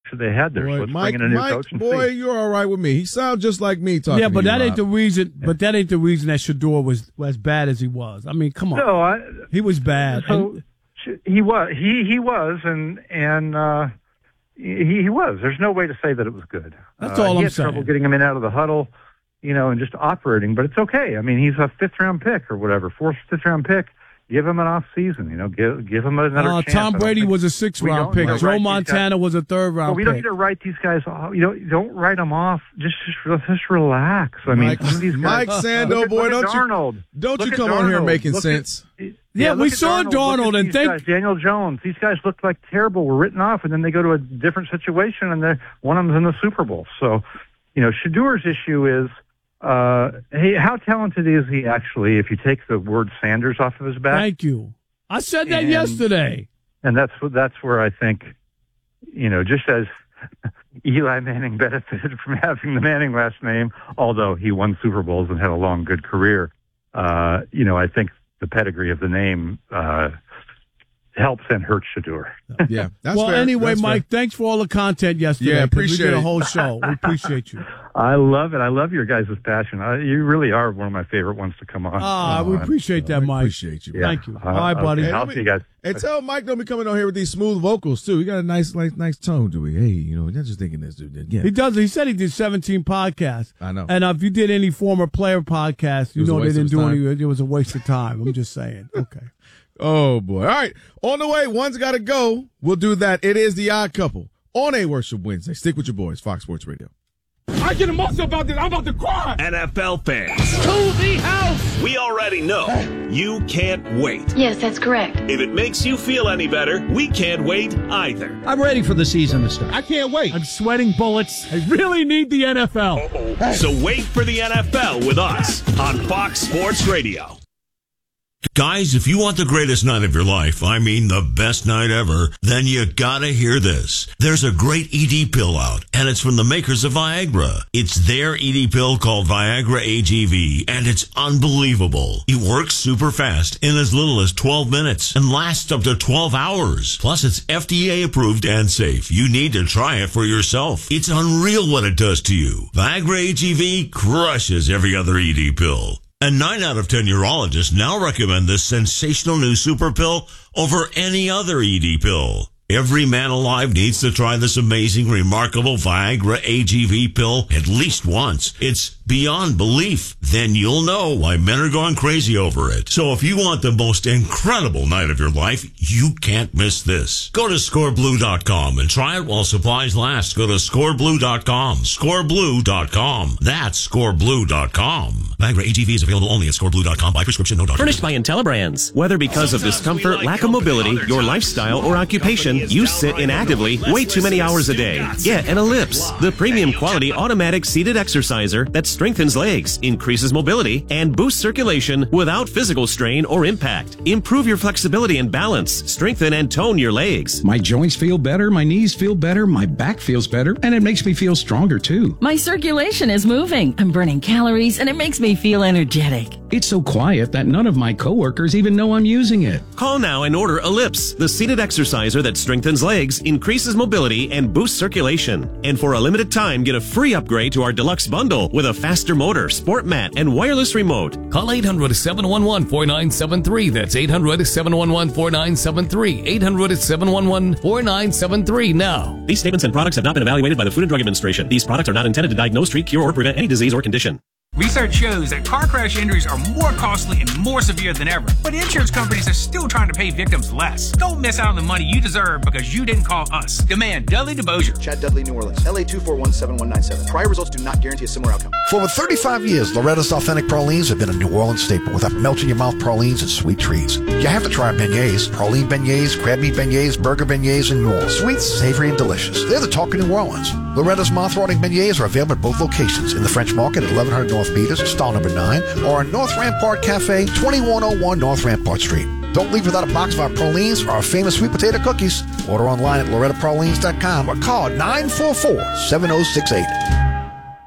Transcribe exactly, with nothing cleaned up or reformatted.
they had there. Boy, so let's Mike, bring in a new Mike, coach and boy, see. you're all right with me. He sounds just like me talking. Yeah, but to that you, ain't the Rob. reason. But that ain't the reason that Shedeur was, was as bad as he was. I mean, come on. No, I, he was bad. So And, he was. He he was, and and uh, he he was. There's no way to say that it was good. That's uh, all he I'm had saying. trouble getting him in out of the huddle, you know, and just operating. But it's okay. I mean, he's a fifth round pick or whatever, fourth, fifth round pick. Give him an off season, you know. Give give him another uh, chance. Tom Brady was a sixth round pick. Joe Montana was a third round well, we pick. don't need to write these guys off. You know, don't write them off. Just just, just relax. I mean, Mike, some of these guys, Mike Sando, look at, boy, look don't at you Darnold. don't Look you at come on here Darnold. making Look sense? At, Yeah, yeah, we look at saw Darnold, Darnold Look at and these think guys, Daniel Jones. These guys looked like terrible. Were written off, and then they go to a different situation, and they're one of them's in the Super Bowl. So, you know, Shedeur's issue is. Uh, hey, how talented is he actually? If you take the word Sanders off of his back, Thank you. I said that and, yesterday. and that's that's where I think, you know, just as Eli Manning benefited from having the Manning last name, although he won Super Bowls and had a long, good career. Uh, you know, I think the pedigree of the name uh, helps and hurts Shedeur. Yeah, that's well, fair. anyway, That's Mike, fair. thanks for all the content yesterday. Yeah, 'cause appreciate we did a it. whole show. We appreciate you. I love it. I love your guys' passion. I, you really are one of my favorite ones to come on. Ah, we Uh, appreciate that, Mike. Appreciate you. yeah. Thank you. Uh, All right, buddy. okay. I'll Hey, see you guys. And tell Mike don't be coming on here with these smooth vocals too. He got a nice, nice, nice tone to it. Hey, you know, I'm just thinking this dude. Yeah, He does. He said he did seventeen podcasts. I know. And uh, if you did any former player podcast, you It was a know they waste didn't of do his any. It was a waste of time. I'm just saying. Okay. Oh boy! All right, on the way. One's got to go. We'll do that. It is the Odd Couple on a Worship Wednesday. Stick with your boys, Fox Sports Radio. I get emotional about this. I'm about to cry. N F L fans, To the house. we already know you can't wait. Yes, that's correct. If it makes you feel any better, we can't wait either. I'm ready for the season to start. I can't wait. I'm sweating bullets. I really need the N F L. So wait for the N F L with us on Fox Sports Radio. Guys, if you want the greatest night of your life, I mean the best night ever, then you gotta hear this. There's a great E D pill out, and it's from the makers of Viagra. It's their E D pill called Viagra A G V, and it's unbelievable. It works super fast in as little as twelve minutes and lasts up to twelve hours. Plus, it's F D A approved and safe. You need to try it for yourself. It's unreal what it does to you. Viagra A G V crushes every other E D pill. And nine out of ten urologists now recommend this sensational new super pill over any other E D pill. Every man alive needs to try this amazing, remarkable Viagra A G V pill at least once. It's beyond belief. Then you'll know why men are going crazy over it. So if you want the most incredible night of your life, you can't miss this. Go to score blue dot com and try it while supplies last. Go to score blue dot com. score blue dot com. That's score blue dot com. Viagra A G V is available only at score blue dot com by prescription, no doctor. Furnished by IntelliBrands. Whether because of discomfort, lack of mobility, your lifestyle, or occupation, you sit inactively way too many hours a day. Get an Ellipse, the premium quality automatic seated exerciser that strengthens legs, increases mobility, and boosts circulation without physical strain or impact. Improve your flexibility and balance, strengthen and tone your legs. My joints feel better, my knees feel better, my back feels better, and it makes me feel stronger too. My circulation is moving. I'm burning calories, and it makes me feel energetic. It's so quiet that none of my coworkers even know I'm using it. Call now and order Ellipse, the seated exerciser that strengthens legs, increases mobility, and boosts circulation. And for a limited time, get a free upgrade to our deluxe bundle with a faster motor, sport mat, and wireless remote. Call eight hundred, seven one one, four nine seven three. That's eight hundred, seven one one, four nine seven three. eight hundred, seven one one, four nine seven three now. These statements and products have not been evaluated by the Food and Drug Administration. These products are not intended to diagnose, treat, cure, or prevent any disease or condition. Research shows that car crash injuries are more costly and more severe than ever, but insurance companies are still trying to pay victims less. Don't miss out on the money you deserve because you didn't call us. Demand Dudley DeBosier. Chad Dudley, New Orleans. L A two four one seven one nine seven. Prior results do not guarantee a similar outcome. For over thirty-five years, Loretta's Authentic Pralines have been a New Orleans staple with our melt-in-your-mouth pralines and sweet treats. You have to try beignets, praline beignets, crab meat beignets, burger beignets, and more. Sweet, savory, and delicious. They're the talk of New Orleans. Loretta's mouth-watering beignets are available at both locations in the French Market at eleven hundred North Peters, stall number nine, or in North Rampart Cafe, twenty-one oh one North Rampart Street. Don't leave without a box of our pralines or our famous sweet potato cookies. Order online at loretta pralines dot com or call nine four four, seven oh six eight.